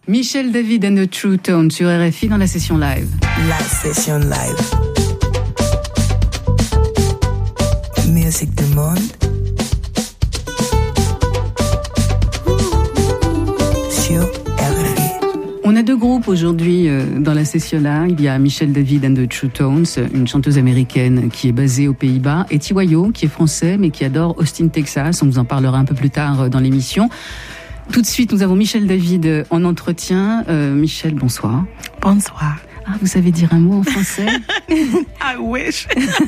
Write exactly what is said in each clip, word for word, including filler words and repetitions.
Michel David and the True Tones sur R F I dans la session live. La session live. Musique du monde. Sur R F I. On a deux groupes aujourd'hui euh, dans la session là. Il y a Michel David and the True Tones, une chanteuse américaine qui est basée aux Pays-Bas, et T Y O qui est français mais qui adore Austin, Texas. On vous en parlera un peu plus tard dans l'émission. Tout de suite, nous avons Michel David en entretien. Euh, Michel, bonsoir. Bonsoir. Ah, vous savez dire un mot en français? I wish.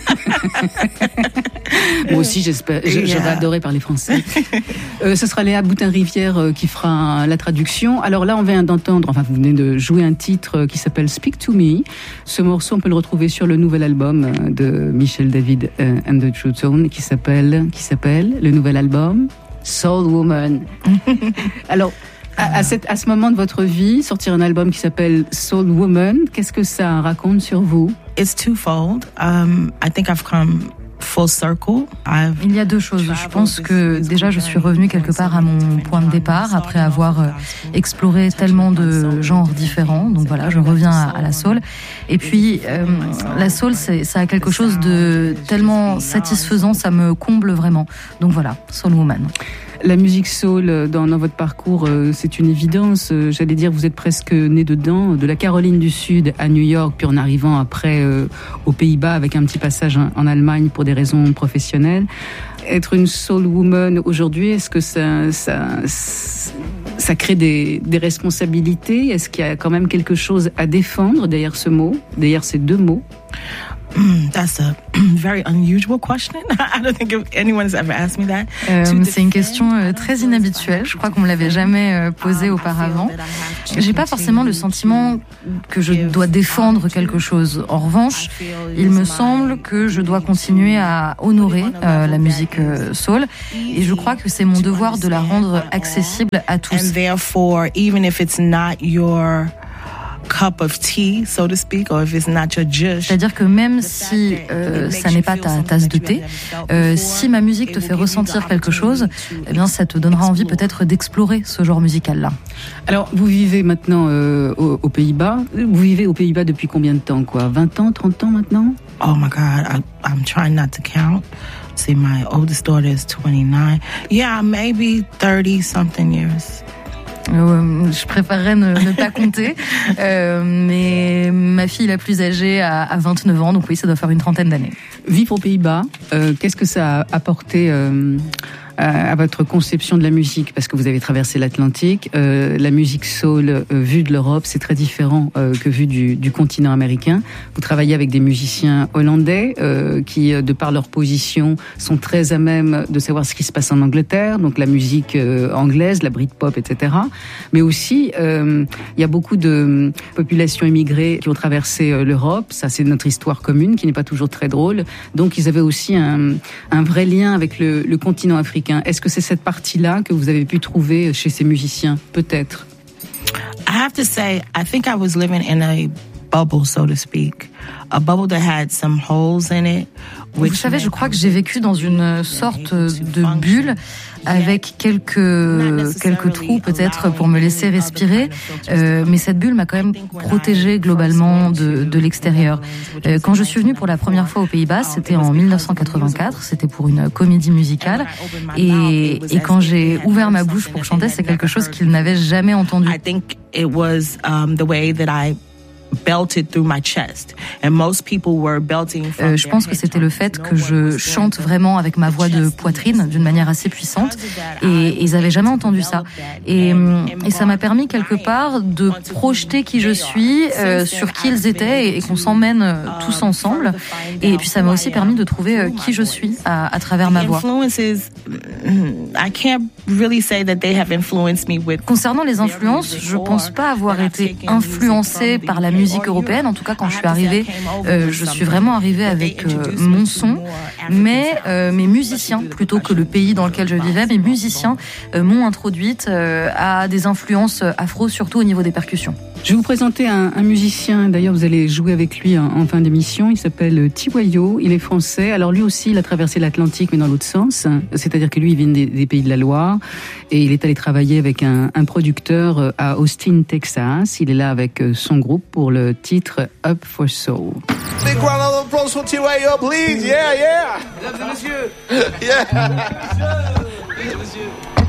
Moi aussi, j'espère. Yeah. J'aurais adoré parler français. Euh, ce sera Léa Boutin-Rivière euh, qui fera la traduction. Alors là, on vient d'entendre, enfin, vous venez de jouer un titre qui s'appelle Speak to Me. Ce morceau, on peut le retrouver sur le nouvel album de Michel David euh, and the True Tones qui s'appelle, qui s'appelle, le nouvel album Soul Woman. Alors, à, à, cette, à ce moment de votre vie, sortir un album qui s'appelle Soul Woman, qu'est-ce que ça raconte sur vous? It's twofold. Um, I think I've come full circle. I've Il y a deux choses. Je pense que déjà je suis revenue quelque part à mon point de départ après avoir euh, exploré tellement de genres différents. Donc voilà, je reviens à, à la soul. Et puis euh, la soul, c'est, ça a quelque chose de tellement satisfaisant, ça me comble vraiment. Donc voilà, Soul Woman. La musique soul dans, dans votre parcours, euh, c'est une évidence. Euh, j'allais dire, vous êtes presque né dedans, de la Caroline du Sud à New York, puis en arrivant après euh, aux Pays-Bas avec un petit passage en, en Allemagne pour des raisons professionnelles. Être une soul woman aujourd'hui, est-ce que ça, ça, ça crée des, des responsabilités? Est-ce qu'il y a quand même quelque chose à défendre derrière ce mot, derrière ces deux mots? Mm, that's a very unusual question. I don't think anyone's ever asked me that. Euh, c'est une question euh, très inhabituelle. Je crois qu'on me l'avait jamais euh, posée auparavant. J'ai pas forcément le sentiment que je dois défendre quelque chose. En revanche, il me semble que je dois continuer à honorer euh, la musique euh, soul, et je crois que c'est mon devoir de la rendre accessible à tous. And therefore, even if it's not your cup of tea, so to speak, or if it's not your juice. C'est-à-dire que même si euh, ça n'est pas ta tasse de thé, euh, si ma musique te fait ressentir quelque chose, eh bien ça te donnera envie peut-être d'explorer ce genre musical-là. Alors, vous vivez maintenant euh, aux, aux Pays-Bas. Vous vivez aux Pays-Bas depuis combien de temps, quoi? vingt ans, trente ans maintenant? Oh my God, I, I'm trying not to count. See, my oldest daughter is twenty-nine. Yeah, maybe thirty something years. Euh, je préférerais ne, ne pas compter, euh, mais ma fille la plus âgée a, a vingt-neuf ans, donc oui, ça doit faire une trentaine d'années. Vivre aux Pays-Bas, euh, qu'est-ce que ça a apporté euh, à, à votre conception de la musique? Parce que vous avez traversé l'Atlantique, euh, la musique soul euh, vue de l'Europe, c'est très différent euh, que vue du, du continent américain. Vous travaillez avec des musiciens hollandais euh, qui, de par leur position, sont très à même de savoir ce qui se passe en Angleterre, donc la musique euh, anglaise, la Britpop, et cetera. Mais aussi, euh, il y a beaucoup de populations immigrées qui ont traversé euh, l'Europe. Ça, c'est notre histoire commune, qui n'est pas toujours très drôle. Donc, ils avaient aussi un, un vrai lien avec le, le continent africain. Est-ce que c'est cette partie-là que vous avez pu trouver chez ces musiciens? Peut-être. I have to say, I think I was living in a bubble, so to speak. A bubble that had some holes in it. Vous savez, je crois que j'ai vécu dans une sorte de bulle avec quelques quelques trous peut-être pour me laisser respirer, euh, mais cette bulle m'a quand même protégée globalement de, de l'extérieur. Euh, quand je suis venue pour la première fois aux Pays-Bas, c'était en dix-neuf cent quatre-vingt-quatre, c'était pour une comédie musicale, et, et quand j'ai ouvert ma bouche pour chanter, c'est quelque chose qu'ils n'avaient jamais entendu. I think it was um, the way that I belted through my chest, and most people were belting from euh, je pense que c'était le fait que je chante vraiment avec ma voix de poitrine d'une manière assez puissante, et, et ils n'avaient jamais entendu ça, et, et ça m'a permis quelque part de projeter qui je suis, euh, sur qui ils étaient, et, et qu'on s'emmène euh, tous ensemble, et puis ça m'a aussi permis de trouver euh, qui je suis à, à travers ma voix. Concernant les influences, je pense pas avoir été influencée par la musique européenne. En tout cas, quand je suis arrivée, euh, je suis vraiment arrivée avec euh, mon son, mais euh, mes musiciens, plutôt que le pays dans lequel je vivais, mes musiciens euh, m'ont introduite euh, à des influences afro, surtout au niveau des percussions. Je vais vous présenter un, un musicien, d'ailleurs vous allez jouer avec lui en, en fin d'émission, il s'appelle T Y O, il est français, alors lui aussi il a traversé l'Atlantique mais dans l'autre sens, c'est-à-dire que lui il vient des, des pays de la Loire, soir. Et il est allé travailler avec un, un producteur à Austin, Texas. Il est là avec son groupe pour le titre Up for Soul. Big round of applause for T Y O, please. Yeah, yeah. Mesdames et messieurs. Yeah. Mesdames et messieurs.